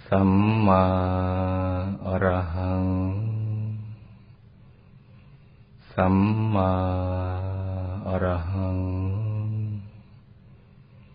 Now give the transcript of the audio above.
สัมมาอรหังสัมมา